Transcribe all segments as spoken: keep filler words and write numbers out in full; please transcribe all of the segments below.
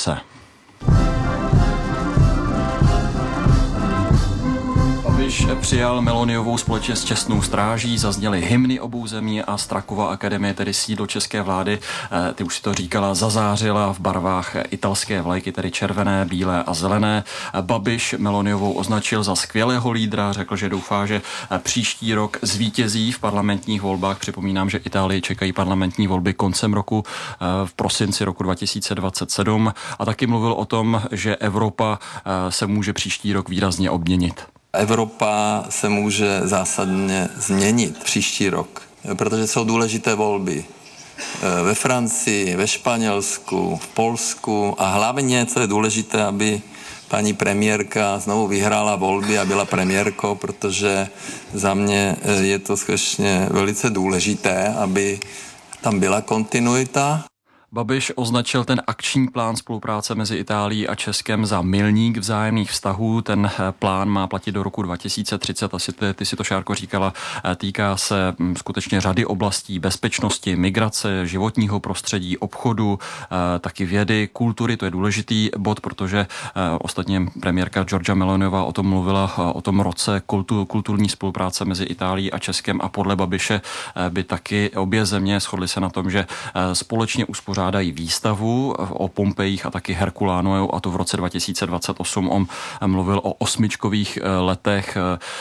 roce. Babiš přijal Meloniovou společně s čestnou stráží, zazněly hymny obou zemí a Strakova akademie, tedy sídlo české vlády, ty už si to říkala, zazářila v barvách italské vlajky, tedy červené, bílé a zelené. Babiš Meloniovou označil za skvělého lídra, řekl, že doufá, že příští rok zvítězí v parlamentních volbách. Připomínám, že Itálii čekají parlamentní volby koncem roku, v prosinci roku dva tisíce dvacet sedm, a taky mluvil o tom, že Evropa se může příští rok výrazně obměnit. Evropa se může zásadně změnit příští rok, protože jsou důležité volby ve Francii, ve Španělsku, v Polsku a hlavně, co je důležité, aby paní premiérka znovu vyhrála volby a byla premiérkou, protože za mě je to skutečně velice důležité, aby tam byla kontinuita. Babiš označil ten akční plán spolupráce mezi Itálií a Českem za milník vzájemných vztahů. Ten plán má platit do roku dva tisíce třicet. Asi ty, ty si to, Šárko, říkala. Týká se skutečně řady oblastí: bezpečnosti, migrace, životního prostředí, obchodu, taky vědy, kultury. To je důležitý bod, protože ostatně premiérka Giorgia Meloniová o tom mluvila, o tom roce kultur, kulturní spolupráce mezi Itálií a Českem, a podle Babiše by taky obě země shodly se na tom, že společně uspořádají dají výstavu o Pompejích a taky Herkulánu, a to v roce dva tisíce dvacet osm. On mluvil o osmičkových letech,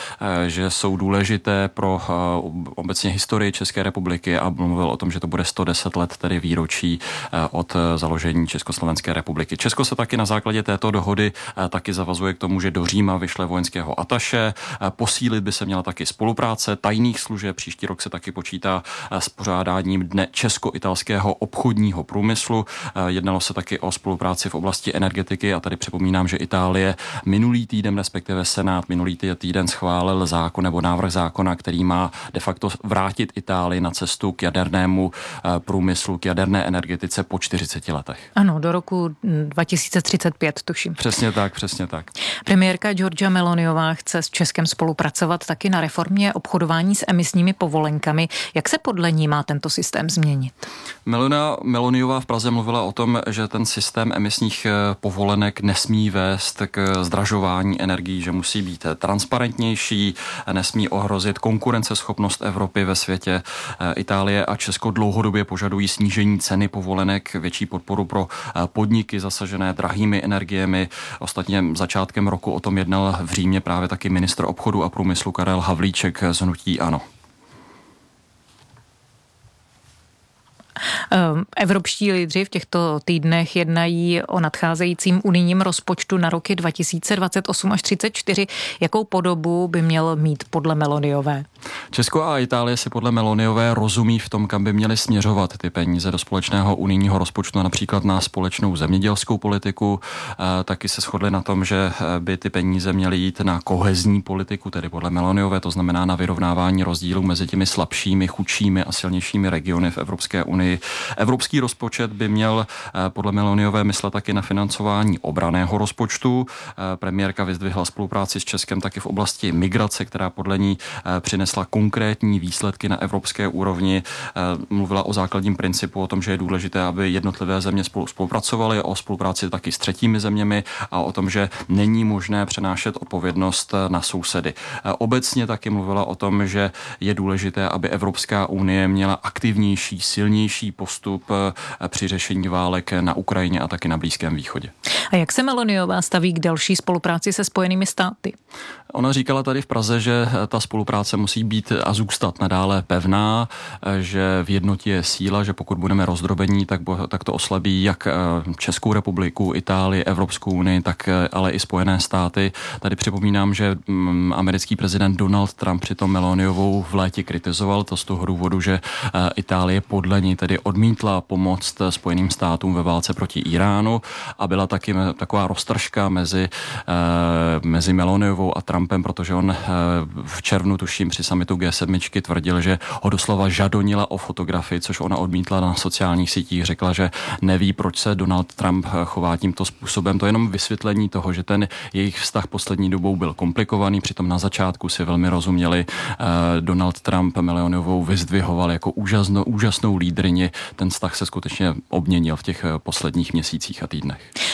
že jsou důležité pro obecně historii České republiky, a mluvil o tom, že to bude sto deset let, tedy výročí od založení Československé republiky. Česko se taky na základě této dohody taky zavazuje k tomu, že do Říma vyšle vojenského ataše. Posílit by se měla taky spolupráce tajných služeb. Příští rok se taky počítá s pořádáním Dne česko-italského obchodního průmyslu. Jednalo se taky o spolupráci v oblasti energetiky, a tady připomínám, že Itálie minulý týden, respektive Senát minulý týden schválil zákon nebo návrh zákona, který má de facto vrátit Itálii na cestu k jadernému průmyslu, k jaderné energetice po čtyřiceti letech. Ano, do roku dva tisíce třicet pět, tuším. Přesně tak, přesně tak. Premiérka Giorgia Meloniová chce s Českem spolupracovat taky na reformě obchodování s emisními povolenkami. Jak se podle ní má tento systém změnit? Melona Meloniová v Praze mluvila o tom, že ten systém emisních povolenek nesmí vést k zdražování energií, že musí být transparentnější, nesmí ohrozit konkurenceschopnost Evropy ve světě. Itálie a Česko dlouhodobě požadují snížení ceny povolenek, větší podporu pro podniky zasažené drahými energiemi. Ostatně začátkem roku o tom jednal v Římě právě taky ministr obchodu a průmyslu Karel Havlíček z hnutí ANO. Evropští lídři v těchto týdnech jednají o nadcházejícím unijním rozpočtu na roky dva tisíce dvacet osm až třicet čtyři. Jakou podobu by měl mít podle Meloniové? Česko a Itálie si podle Meloniové rozumí v tom, kam by měly směřovat ty peníze do společného unijního rozpočtu, například na společnou zemědělskou politiku. Taky se shodli na tom, že by ty peníze měly jít na kohezní politiku, tedy podle Meloniové, to znamená na vyrovnávání rozdílů mezi těmi slabšími, chudšími a silnějšími regiony v Evropské unii. Evropský rozpočet by měl podle Meloniové myslet taky na financování obranného rozpočtu. Premiérka vyzdvihla spolupráci s Českem taky v oblasti migrace, která podle ní přinesla konkrétní výsledky na evropské úrovni. Mluvila o základním principu, o tom, že je důležité, aby jednotlivé země spolu spolupracovaly, o spolupráci taky s třetími zeměmi a o tom, že není možné přenášet odpovědnost na sousedy. Obecně taky mluvila o tom, že je důležité, aby Evropská unie měla aktivnější, silnější postup při řešení válek na Ukrajině a taky na Blízkém východě. A jak se Meloniová staví k další spolupráci se Spojenými státy? Ona říkala tady v Praze, že ta spolupráce musí být a zůstat nadále pevná, že v jednotě je síla, že pokud budeme rozdrobení, tak, tak to oslabí jak Českou republiku, Itálii, Evropskou unii, tak ale i Spojené státy. Tady připomínám, že americký prezident Donald Trump přitom Meloniovou v létě kritizoval, to z toho důvodu, že Itálie podle ní tedy odmítla pomoct Spojeným státům ve válce proti Iránu a byla taky taková roztržka mezi, mezi Meloniovou a Trumpem, protože on v červnu, tuším, při summitu G sedm tvrdil, že ho doslova žadonila o fotografii, což ona odmítla na sociálních sítích. Řekla, že neví, proč se Donald Trump chová tímto způsobem. To je jenom vysvětlení toho, že ten jejich vztah poslední dobou byl komplikovaný, přitom na začátku si velmi rozuměli. Donald Trump Meloniovou vyzdvihoval jako úžasnou, úžasnou lídryni. Ten vztah se skutečně obměnil v těch posledních měsících a týdnech.